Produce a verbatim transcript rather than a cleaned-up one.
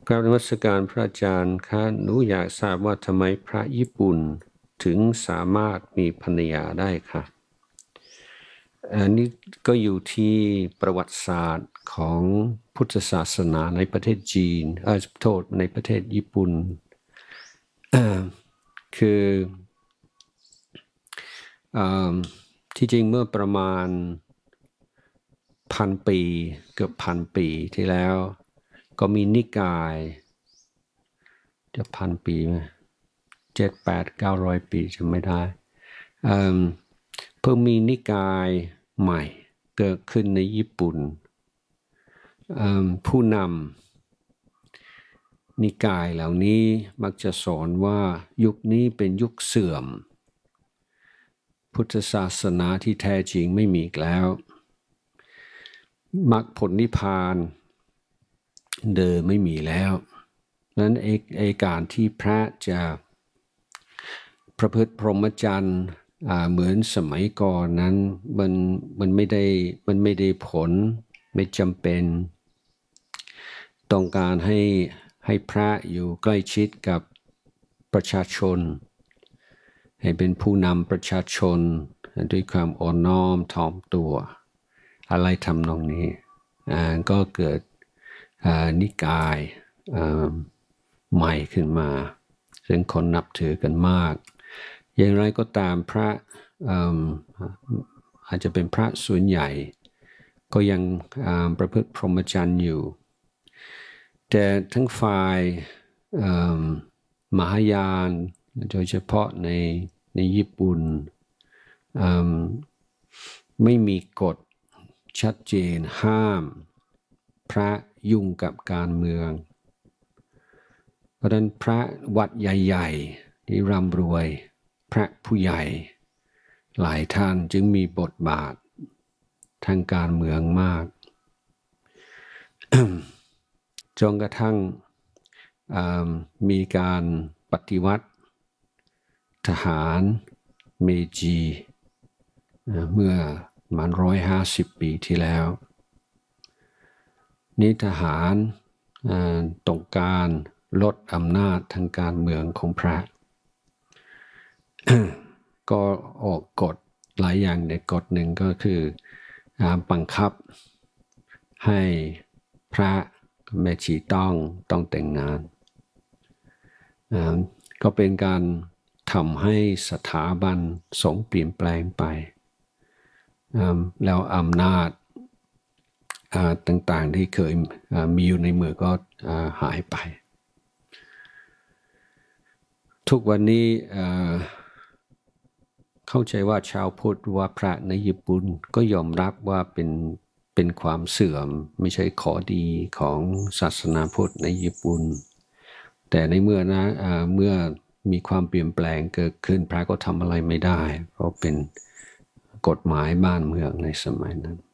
กราบนมัสการพระอาจารย์คะหนูอยากทราบว่าทำไมพระญี่ปุ่นถึงสามารถมีภรรยาได้ค่ะอันนี้ก็อยู่ที่ประวัติศาสตร์ของพุทธศาสนาในประเทศจีนเออโทษในประเทศญี่ปุ่นคือที่จริงเมื่อประมาณพันปีเกือบพันปีที่แล้วก็มีนิกายจะพันปีไหมเจ็ดแปดเก้าร้อยปีจำไม่ได้เพิ่งมีนิกายใหม่เกิดขึ้นในญี่ปุ่นผู้นำนิกายเหล่านี้มักจะสอนว่ายุคนี้เป็นยุคเสื่อมพุทธศาสนาที่แท้จริงไม่มีอีกแล้วมรรคผลนิพพานเดิมไม่มีแล้วนั้นเอกเอการที่พระจะประพฤติพรหมจรรย์เหมือนสมัยก่อนนั้นมันมันไม่ได้มันไม่ได้ผลไม่จำเป็นต้องการให้ให้พระอยู่ใกล้ชิดกับประชาชนให้เป็นผู้นำประชาชนด้วยความอ่อนน้อมถ่อมตัวอะไรทำนองนี้ก็เกิดนิกายใหม่ขึ้นมาซึ่งคนนับถือกันมากอย่างไรก็ตามพระอาจจะเป็นพระส่วนใหญ่ก็ยังประพฤติพรหมจรรย์อยู่แต่ทั้งฝ่ายมหายานโดยเฉพาะในในญี่ปุ่นไม่มีกฎชัดเจนห้ามพระยุ่งกับการเมืองเพราะฉะนั้นพระวัดใหญ่ๆที่ร่ำรวยพระผู้ใหญ่หลายท่านจึงมีบทบาททางการเมืองมาก จนกระทั่งมีการปฏิวัติทหารเมจิเมื่อประมาณร้อยห้าสิบปีที่แล้วนี่ทหารต้องการลดอำนาจทางการเมืองของพระ ก็ออกกฎหลายอย่างในกฎหนึ่งก็คือบังคับให้พระแม่ชีต้องต้องแต่งงานก็เป็นการทำให้สถาบันสงฆ์เปลี่ยนแปลงไปแล้วอำนาจต่างๆที่เคยมีอยู่ในมือก็หายไปทุกวันนี้เข้าใจว่าชาวพุทธว่าพระในญี่ปุ่นก็ยอมรับว่าเป็นเป็นความเสื่อมไม่ใช่ข้อดีของศาสนาพุทธในญี่ปุ่นแต่ในเมื่อนะเมื่อมีความเปลี่ยนแปลงเกิดขึ้นพระก็ทำอะไรไม่ได้เพราะเป็นกฎหมายบ้านเมืองในสมัยนั้น